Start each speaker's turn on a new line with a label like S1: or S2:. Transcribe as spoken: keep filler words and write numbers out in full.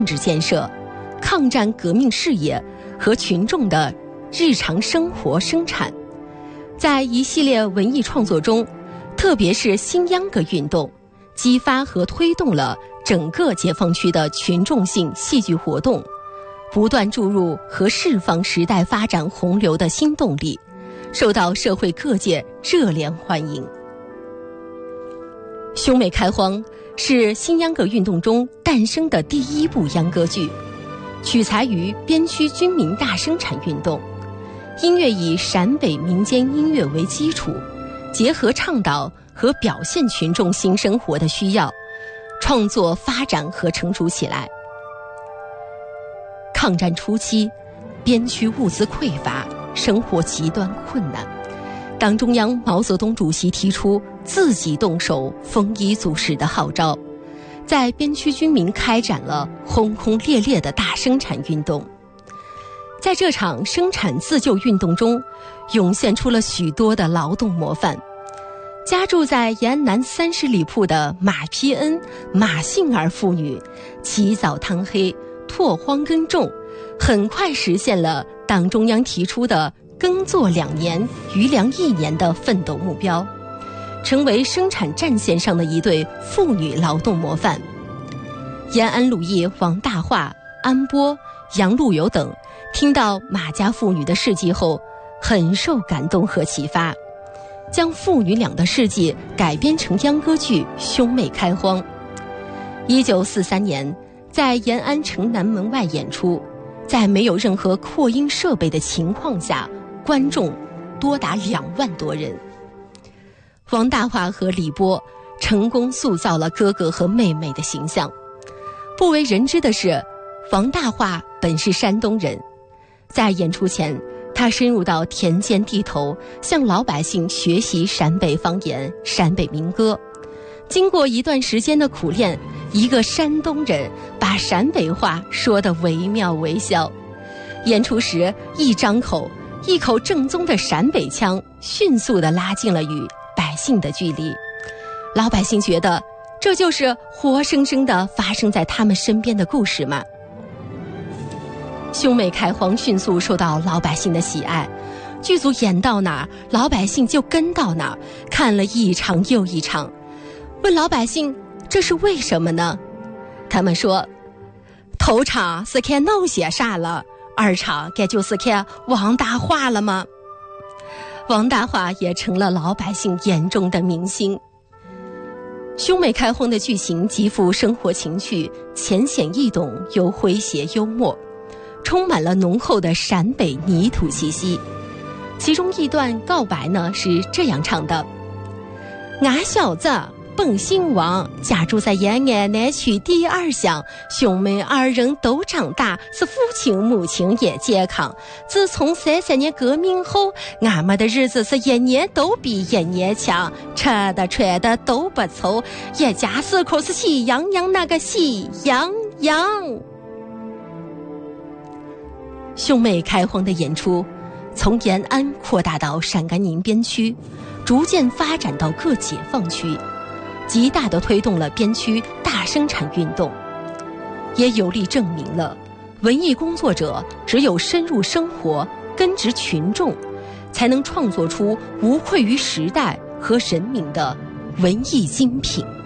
S1: 政治建设、抗战革命事业和群众的日常生活生产。在一系列文艺创作中，特别是新秧歌运动，激发和推动了整个解放区的群众性戏剧活动，不断注入和释放时代发展洪流的新动力，受到社会各界热烈欢迎。兄妹开荒是新秧歌运动中诞生的第一部秧歌剧，取材于边区军民大生产运动，音乐以陕北民间音乐为基础，结合倡导和表现群众新生活的需要，创作发展和成熟起来。抗战初期，边区物资匮乏，生活极端困难。党中央毛泽东主席提出自己动手丰衣足食的号召，在边区军民开展了轰轰烈烈的大生产运动。在这场生产自救运动中，涌现出了许多的劳动模范。家住在延安南三十里铺的马丕恩、马杏儿妇女，起早贪黑，拓荒耕种，很快实现了党中央提出的耕作两年，余粮一年的奋斗目标，成为生产战线上的一对妇女劳动模范。延安鲁艺王大化、安波、杨陆游等听到马家妇女的事迹后，很受感动和启发，将父女俩的事迹改编成秧歌剧《兄妹开荒》。一九四三年，在延安城南门外演出，在没有任何扩音设备的情况下，观众多达两万多人。王大化和李波成功塑造了哥哥和妹妹的形象。不为人知的是，王大化本是山东人，在演出前，他深入到田间地头，向老百姓学习陕北方言、陕北民歌。经过一段时间的苦练，一个山东人把陕北话说得惟妙惟肖。演出时一张口，一口正宗的陕北腔迅速地拉近了与百姓的距离。老百姓觉得这就是活生生的发生在他们身边的故事嘛。兄妹开荒迅速受到老百姓的喜爱，剧组演到哪儿，老百姓就跟到哪儿，看了一场又一场。问老百姓这是为什么呢？他们说，头场是看弄些啥了，二场该就是看王大化了吗？王大化也成了老百姓眼中的明星。兄妹开荒的剧情极富生活情趣，浅显易懂又诙谐幽默，充满了浓厚的陕北泥土气息。其中一段告白呢是这样唱的：俺小子本姓王，家住在延安南区第二乡，兄妹二人都长大，是父亲母亲也健康。自从三三年革命后，俺们的日子是一年都比一年强，吃的穿的都不愁，一家四口是喜洋洋那个喜洋洋。兄妹开荒的演出从延安扩大到陕甘宁边区，逐渐发展到各解放区，极大地推动了边区大生产运动，也有力证明了文艺工作者只有深入生活、根植群众，才能创作出无愧于时代和人民的文艺精品。